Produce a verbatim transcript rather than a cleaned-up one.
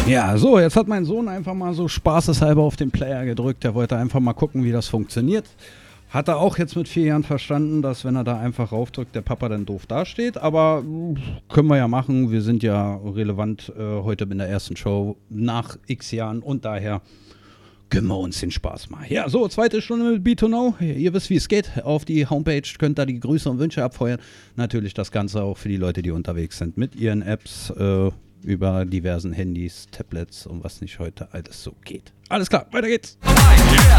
Ja, so, jetzt hat mein Sohn einfach mal so spaßeshalber auf den Player gedrückt. Er wollte einfach mal gucken, wie das funktioniert. Hat er auch jetzt mit vier Jahren verstanden, dass wenn er da einfach raufdrückt, der Papa dann doof dasteht. Aber können wir ja machen. Wir sind ja relevant äh, heute in der ersten Show nach x Jahren. Und daher gönnen wir uns den Spaß mal. Ja, so, zweite Stunde mit B to Know. Ihr wisst, wie es geht. Auf die Homepage könnt ihr die Grüße und Wünsche abfeuern. Natürlich das Ganze auch für die Leute, die unterwegs sind mit ihren Apps, äh, über diversen Handys, Tablets und was nicht heute alles so geht. Alles klar, weiter geht's.